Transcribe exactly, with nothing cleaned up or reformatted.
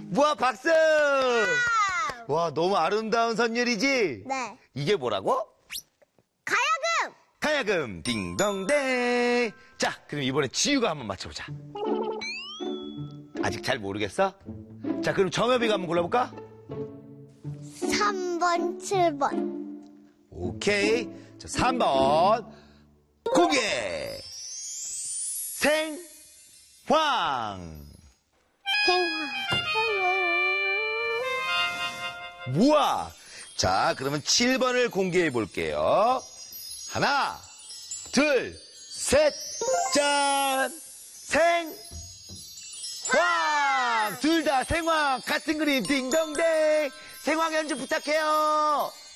우와, 박수! 와, 너무 아름다운 선율이지? 네. 이게 뭐라고? 가야금! 가야금, 딩동댕. 자, 그럼 이번에 지유가 한번 맞춰보자. 아직 잘 모르겠어? 자, 그럼 정엽이가 한번 골라볼까? 삼 번, 칠 번. 오케이. 자, 삼 번. 공개! 생황. 생화. 우와! 자, 그러면 칠 번을 공개해 볼게요. 하나, 둘, 셋, 짠! 생황! 둘 다 생황! 같은 그림, 딩동댕! 생황 연주 부탁해요!